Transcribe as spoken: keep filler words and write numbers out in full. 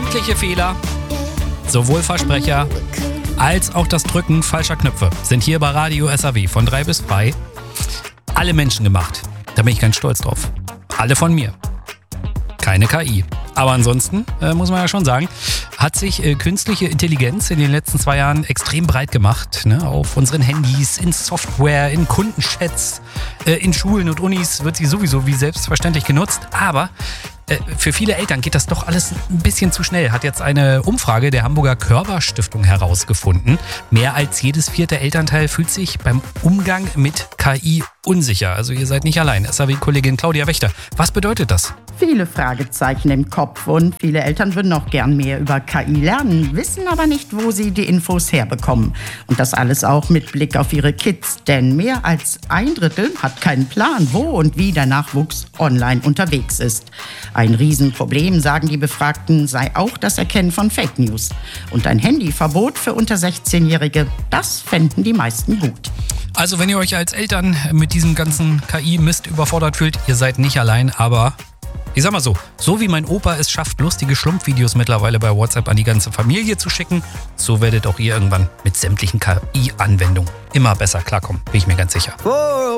Sämtliche Fehler, sowohl Versprecher als auch das Drücken falscher Knöpfe, sind hier bei Radio S A W von drei bis drei alle Menschen gemacht. Da bin ich ganz stolz drauf. Alle von mir. Keine K I. Aber ansonsten, äh, muss man ja schon sagen, hat sich äh, künstliche Intelligenz in den letzten zwei Jahren extrem breit gemacht. Ne? Auf unseren Handys, in Software, in Kundenchats, äh, in Schulen und Unis wird sie sowieso wie selbstverständlich genutzt. Aber äh, für viele Eltern geht das doch alles ein bisschen zu schnell, hat jetzt eine Umfrage der Hamburger Körber-Stiftung herausgefunden. Mehr als jedes vierte Elternteil fühlt sich beim Umgang mit K I unsicher. Also ihr seid nicht allein. S A W-Kollegin Claudia Wächter. Was bedeutet das? Viele Fragezeichen im Kopf und viele Eltern würden auch gern mehr über K I lernen, wissen aber nicht, wo sie die Infos herbekommen. Und das alles auch mit Blick auf ihre Kids, denn mehr als ein Drittel hat keinen Plan, wo und wie der Nachwuchs online unterwegs ist. Ein Riesenproblem, sagen die Befragten, sei auch das Erkennen von Fake News. Und ein Handyverbot für unter sechzehnjährige, das fänden die meisten gut. Also wenn ihr euch als Eltern mit diesem ganzen K I-Mist überfordert fühlt, ihr seid nicht allein, aber ich sag mal so, so wie mein Opa es schafft, lustige Schlumpfvideos mittlerweile bei WhatsApp an die ganze Familie zu schicken, so werdet auch ihr irgendwann mit sämtlichen K I-Anwendungen immer besser klarkommen, bin ich mir ganz sicher.